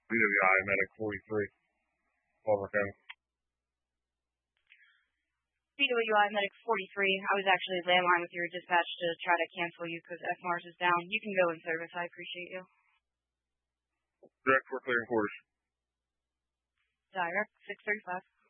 BWI Medic 43, Palmer County. BWI Medic 43. I was actually landline with your dispatch to try to cancel you because FMARS is down. You can go in service. I appreciate you. Direct, we're clearing quarters. Direct 635.